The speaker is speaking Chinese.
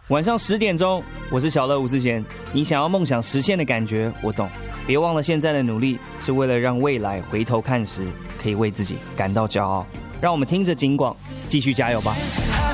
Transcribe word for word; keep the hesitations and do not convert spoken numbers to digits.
晚上十点钟，我是小乐吴志贤。你想要梦想实现的感觉，我懂。别忘了，现在的努力是为了让未来回头看时，可以为自己感到骄傲。让我们听着警广，继续加油吧。